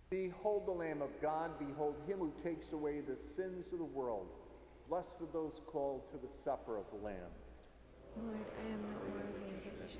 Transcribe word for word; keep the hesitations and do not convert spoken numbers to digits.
Behold the Lamb of God, behold him who takes away the sins of the world. Blessed are those called to the supper of the Lamb. Lord, I am not worthy that you